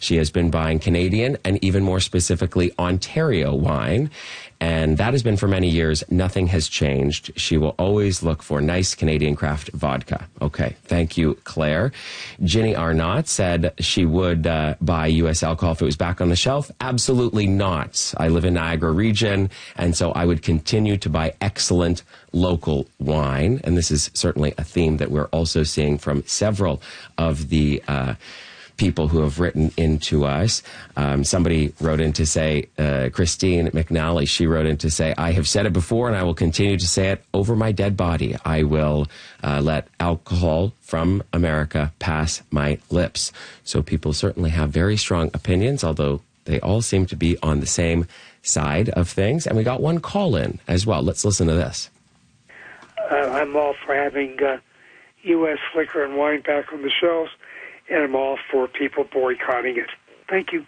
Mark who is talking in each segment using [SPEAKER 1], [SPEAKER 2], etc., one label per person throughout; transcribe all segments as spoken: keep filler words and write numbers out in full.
[SPEAKER 1] She has been buying Canadian and even more specifically Ontario wine. And that has been for many years. Nothing has changed. She will always look for nice Canadian craft vodka. Okay. Thank you, Claire. Ginny Arnott said she would uh, buy U S alcohol if it was back on the shelf. Absolutely not. I live in Niagara region, and so I would continue to buy excellent local wine. And this is certainly a theme that we're also seeing from several of the uh people who have written into us. Um, somebody wrote in to say, uh, Christine McNally, she wrote in to say, I have said it before and I will continue to say it over my dead body. I will uh, let alcohol from America pass my lips. So people certainly have very strong opinions, although they all seem to be on the same side of things. And we got one call in as well. Let's listen to this.
[SPEAKER 2] Uh, I'm all for having uh, U S liquor and wine back on the shelves, and I'm all for people boycotting it. Thank you.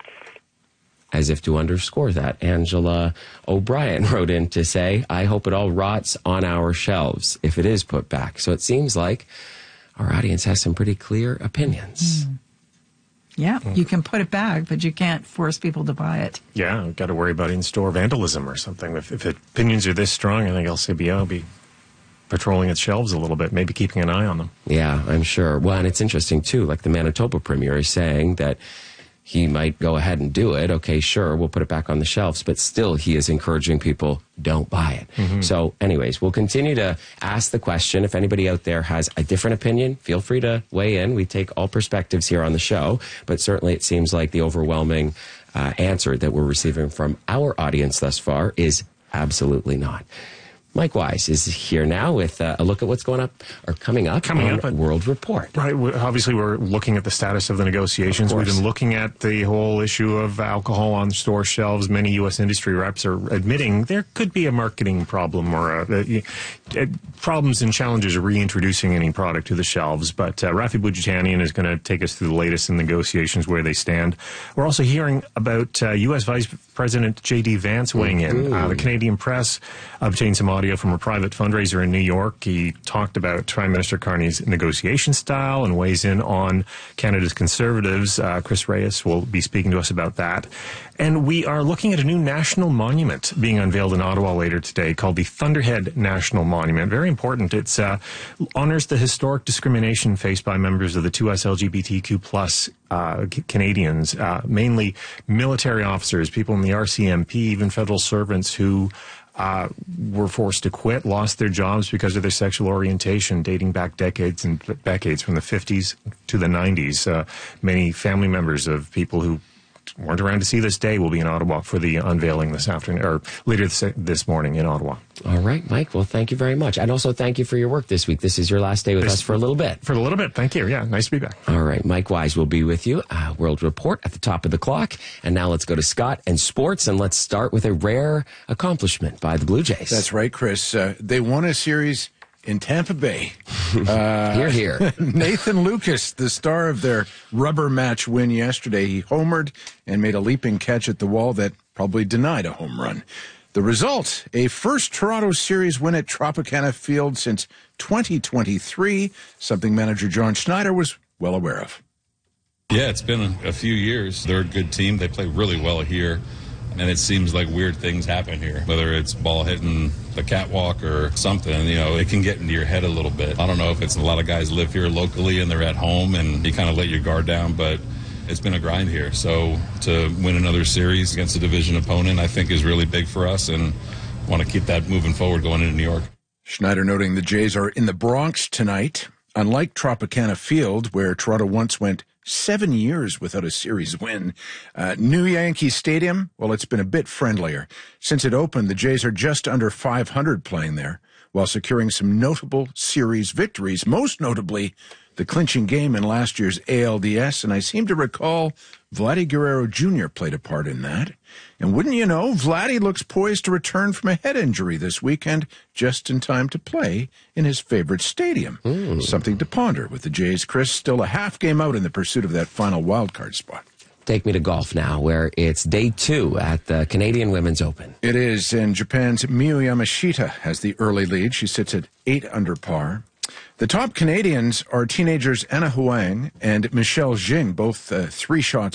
[SPEAKER 1] As if to underscore that, Angela O'Brien wrote in to say, I hope it all rots on our shelves if it is put back. So it seems like our audience has some pretty clear opinions.
[SPEAKER 3] Mm. Yeah, mm. You can put it back, but you can't force people to buy it.
[SPEAKER 4] Yeah, we've got to worry about in-store vandalism or something. If, if opinions are this strong, I think L C B O will be patrolling its shelves a little bit, maybe keeping an eye on them.
[SPEAKER 1] Yeah, I'm sure. Well, and it's interesting, too, like the Manitoba Premier is saying that he might go ahead and do it. Okay, sure, we'll put it back on the shelves, but still he is encouraging people, don't buy it. Mm-hmm. So anyways, we'll continue to ask the question. If anybody out there has a different opinion, feel free to weigh in. We take all perspectives here on the show, but certainly it seems like the overwhelming uh, answer that we're receiving from our audience thus far is absolutely not. Mike Wise is here now with uh, a look at what's going up or coming up
[SPEAKER 4] coming
[SPEAKER 1] on
[SPEAKER 4] up at,
[SPEAKER 1] World Report.
[SPEAKER 4] Right. Obviously, we're looking at the status of the negotiations. We've been looking at the whole issue of alcohol on store shelves. Many U S industry reps are admitting there could be a marketing problem or a, a, a, problems and challenges of reintroducing any product to the shelves. But uh, Rafi Boudjatanian is going to take us through the latest in negotiations, where they stand. We're also hearing about uh, U S Vice President J D Vance weighing in. Uh, the Canadian Press obtained some audio from a private fundraiser in New York. He talked about Prime Minister Carney's negotiation style and weighs in on Canada's Conservatives. Uh, Chris Reyes will be speaking to us about that. And we are looking at a new national monument being unveiled in Ottawa later today called the Thunderhead National Monument. Very important. It uh, honors the historic discrimination faced by members of the two S L G B T Q plus uh, Canadians, uh, mainly military officers, people in the R C M P, even federal servants who Uh, were forced to quit, lost their jobs because of their sexual orientation, dating back decades and decades from the fifties to the nineties. Uh, many family members of people who weren't around to see this day will be in Ottawa for the unveiling this afternoon, or later this, this morning in Ottawa.
[SPEAKER 1] All right, Mike. Well, thank you very much. And also thank you for your work this week. This is your last day with
[SPEAKER 4] this,
[SPEAKER 1] us for a little bit.
[SPEAKER 4] For a little bit. Thank you. Yeah, nice to be back.
[SPEAKER 1] All right. Mike Wise will be with you. Uh, World Report at the top of the clock. And now let's go to Scott and sports, and let's start with a rare accomplishment by the Blue Jays.
[SPEAKER 5] That's right, Chris. Uh, they won a series in Tampa Bay.
[SPEAKER 1] Uh, here, here.
[SPEAKER 5] Nathan Lucas, the star of their rubber match win yesterday, he homered and made a leaping catch at the wall that probably denied a home run. The result, a first Toronto series win at Tropicana Field since twenty twenty-three, something manager John Schneider was well aware of.
[SPEAKER 6] Yeah, it's been a few years. They're a good team. They play really well here. And it seems like weird things happen here, whether it's ball hitting the catwalk or something, you know, it can get into your head a little bit. I don't know if it's a lot of guys live here locally and they're at home and you kind of let your guard down, but it's been a grind here. So to win another series against a division opponent, I think is really big for us, and want to keep that moving forward going into New York.
[SPEAKER 5] Schneider noting the Jays are in the Bronx tonight. Unlike Tropicana Field, where Toronto once went seven years without a series win, uh, New Yankee Stadium, well, it's been a bit friendlier. Since it opened, the Jays are just under five hundred playing there, while securing some notable series victories, most notably the clinching game in last year's A L D S, and I seem to recall Vladdy Guerrero Junior played a part in that. And wouldn't you know, Vladdy looks poised to return from a head injury this weekend, just in time to play in his favorite stadium. Mm. Something to ponder with the Jays. Chris, still a half game out in the pursuit of that final wildcard spot.
[SPEAKER 1] Take me to golf now, where it's day two at the Canadian Women's Open.
[SPEAKER 5] It is, and Japan's Miyu Yamashita has the early lead. She sits at eight under par. The top Canadians are teenagers Anna Huang and Michelle Jing, both uh, three shots